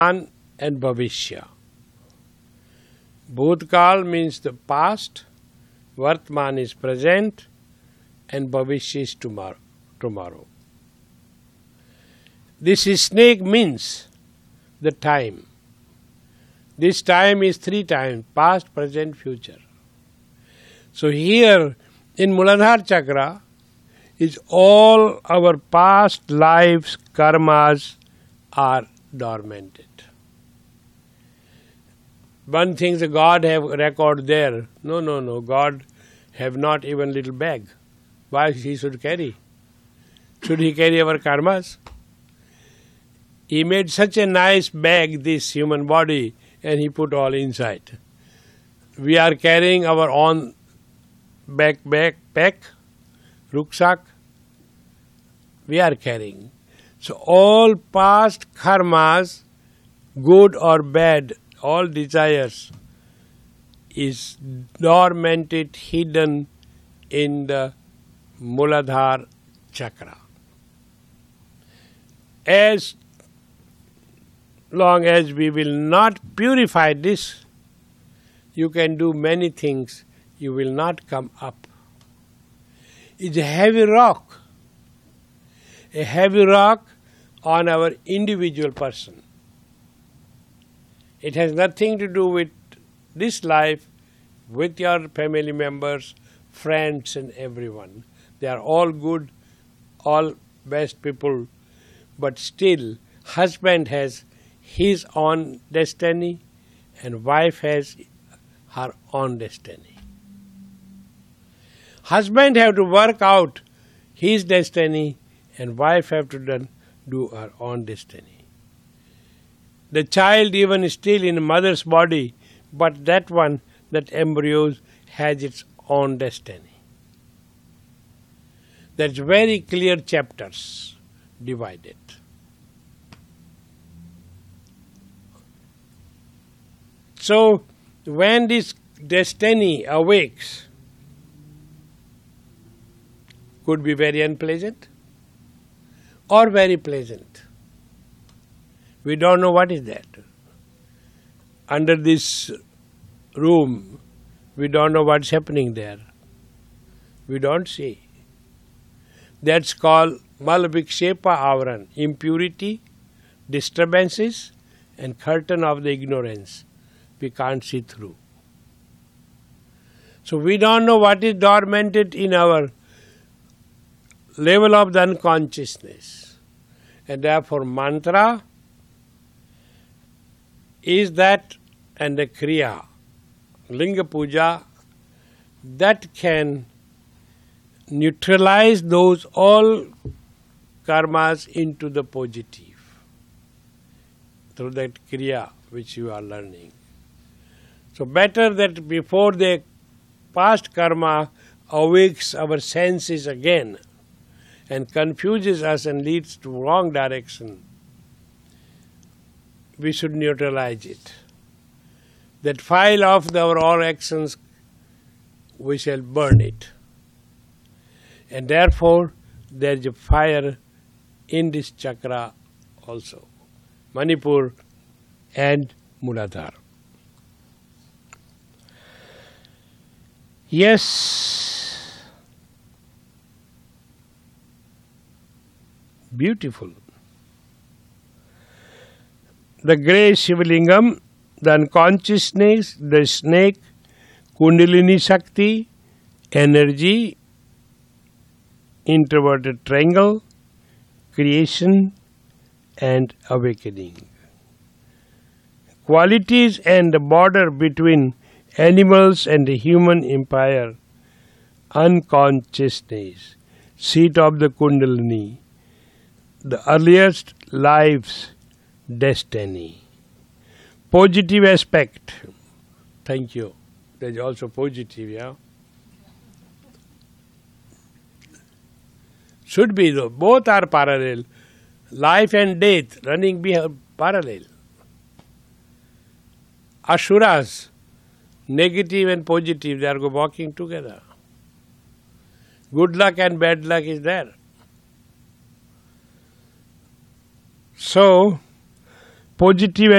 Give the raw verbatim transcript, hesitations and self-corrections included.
Vartman and Bhavishya. Bhutkal means the past, Vartman is present, and Bhavishya is tomorrow. tomorrow. This snake means the time. This time is three times, past, present, future. So here in Muladhara Chakra is all our past lives, karmas are dormanted. One thing the God have record there. No, no, no. God have not even little bag. Why he should carry? Should he carry our karmas? He made such a nice bag, this human body, and he put all inside. We are carrying our own back, backpack, rucksack. We are carrying. So all past karmas, good or bad, all desires is dormanted, hidden in the Muladhara Chakra. As long as we will not purify this, you can do many things, you will not come up. It's a heavy rock, a heavy rock on our individual person. It has nothing to do with this life, with your family members, friends and everyone. They are all good, all best people, but still husband has his own destiny and wife has her own destiny. Husband have to work out his destiny and wife have to done, do her own destiny. The child even is still in mother's body, but that one, that embryo has its own destiny. That's very clear chapters divided. So when this destiny awakes, could be very unpleasant or very pleasant. We don't know what is that. Under this room, we don't know what's happening there. We don't see. That's called Malvikshepa Avaran, impurity, disturbances, and curtain of the ignorance. We can't see through. So we don't know what is dormanted in our level of the unconsciousness. And therefore mantra is that, and the kriya, linga puja, that can neutralize those all karmas into the positive through that kriya which you are learning. So better that before the past karma awakes our senses again and confuses us and leads to wrong direction, we should neutralize it. That file of our all actions, we shall burn it. And therefore, there is a fire in this chakra also, Manipur and Muladhara. Yes, beautiful. The grey Shivalingam, the unconsciousness, the snake, Kundalini Shakti, energy, introverted triangle, creation and awakening. Qualities and the border between animals and the human empire, unconsciousness, seat of the Kundalini, the earliest life's destiny. Positive aspect. Thank you. There is also positive, yeah. Should be though. Both are parallel. Life and death running behind parallel. Asuras, negative and positive, they are walking together. Good luck and bad luck is there. So, positive